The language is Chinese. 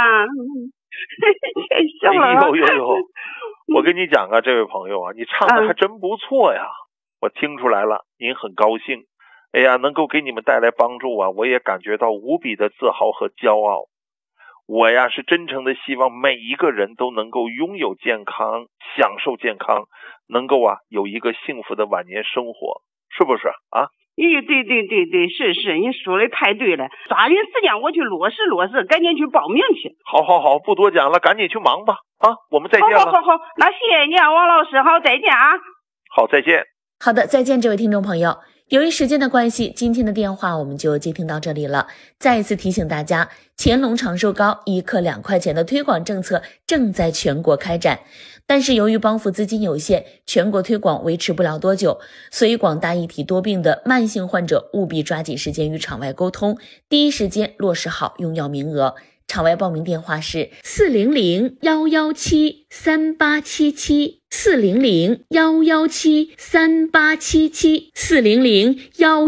太笑了。 哎呦，我跟你讲啊，这位朋友啊，你唱的还真不错呀，我听出来了，您很高兴。哎呀，能够给你们带来帮助啊，我也感觉到无比的自豪和骄傲。我呀是真诚的希望每一个人都能够拥有健康，享受健康，能够有一个幸福的晚年生活，是不是啊？ 对，是，你说的太对了。抓紧时间我去落实，赶紧去报名去。 好，不多讲了，赶紧去忙吧。我们再见了。 好，那谢谢你啊，王老师，好，再见啊。 好，再见。 好的，再见，这位听众朋友。由于时间的关系，今天的电话我们就接听到这里了。再一次提醒大家，乾隆长寿糕1克2块钱的推广政策正在全国开展，但是由于帮扶资金有限，全国推广维持不了多久，所以广大一体多病的慢性患者务必抓紧时间与场外沟通，第一时间落实好用药名额。场外报名电话是400-117-3877 400-117-3877 400-1